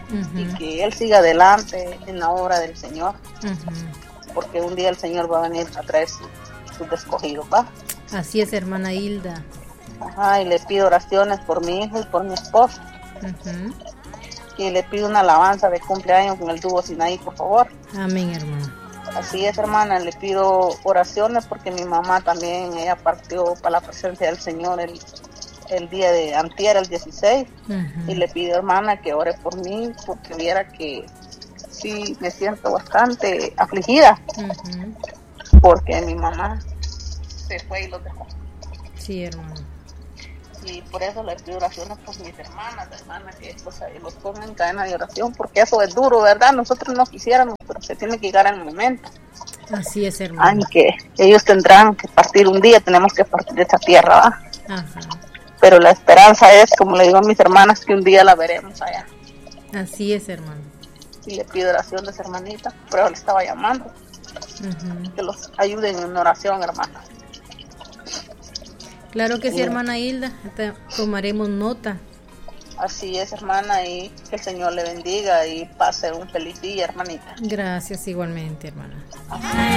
uh-huh. y que él siga adelante en la obra del Señor, uh-huh. porque un día el Señor va a venir a traer sus escogidos, ¿va? Así es, hermana Hilda. Ajá, y le pido oraciones por mi hijo y por mi esposo. Uh-huh. Y le pido una alabanza de cumpleaños con el dúo Sinaí, por favor. Amén, hermana. Así es, hermana, le pido oraciones porque mi mamá también, ella partió para la presencia del Señor el día de antier, el 16, uh-huh. y le pido, hermana, que ore por mí, porque viera que sí me siento bastante afligida, uh-huh. porque mi mamá se fue y lo dejó. Sí, hermana. Y por eso le pido oraciones por mis hermanas que pues, los pongan en cadena de oración, porque eso es duro, ¿verdad? Nosotros no quisiéramos, pero se tiene que llegar al momento. Así es, hermana. Ay, que ellos tendrán que partir un día, tenemos que partir de esta tierra, ¿va? Ajá. Pero la esperanza es, como le digo a mis hermanas, que un día la veremos allá. Así es, hermana. Y le pido oraciones, hermanita, pero le estaba llamando. Uh-huh. Que los ayuden en oración, hermana. Claro que sí, hermana Hilda, tomaremos nota. Así es, hermana, y que el Señor le bendiga y pase un feliz día, hermanita. Gracias igualmente, hermana.